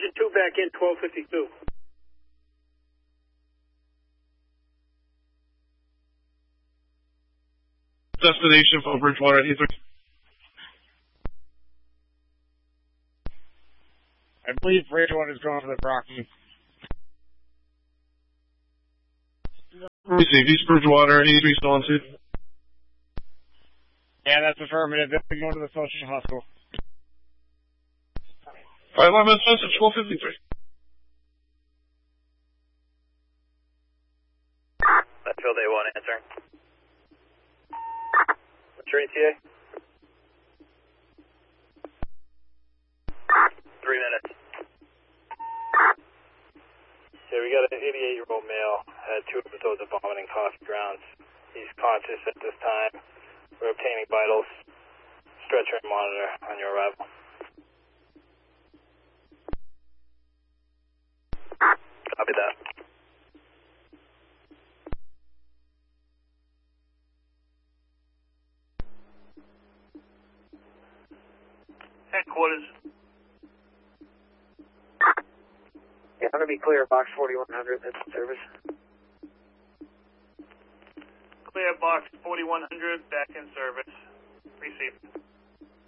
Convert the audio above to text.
Engine 2 back in 1252. Destination for Bridgewater at E3. I believe Bridgewater is going for the Rocky. Receive East Bridgewater, E3 still on suit. Yeah, that's affirmative. They're going to the social hospital. Alright, line at 1253. That's field A1 answering. What's your ETA? 3 minutes. Okay, we got an 88-year-old male, had 2 episodes of vomiting, cough, drowns. He's conscious at this time. We're obtaining vitals. Stretcher and monitor on your arrival. Copy that. Headquarters. Yeah, I'm going to be clear, box 4100, that's in service. Clear box 4100, back in service. Received.